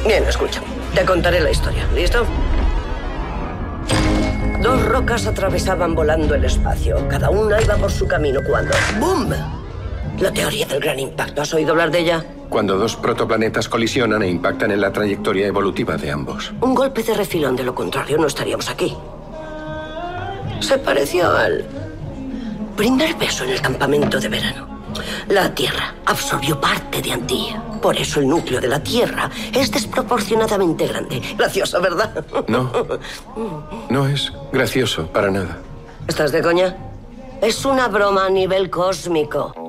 Bien, escucha. Te contaré la historia. ¿Listo? Dos rocas atravesaban volando el espacio. Cada una iba por su camino cuando... ¡Bum! La teoría del gran impacto. ¿Has oído hablar de ella? Cuando dos protoplanetas colisionan e impactan en la trayectoria evolutiva de ambos. Un golpe de refilón, de lo contrario no estaríamos aquí. Se pareció al primer beso en el campamento de verano. La Tierra absorbió parte de Antía. Por eso el núcleo de la Tierra es desproporcionadamente grande. Gracioso, ¿verdad? No. No es gracioso para nada. ¿Estás de coña? Es una broma a nivel cósmico.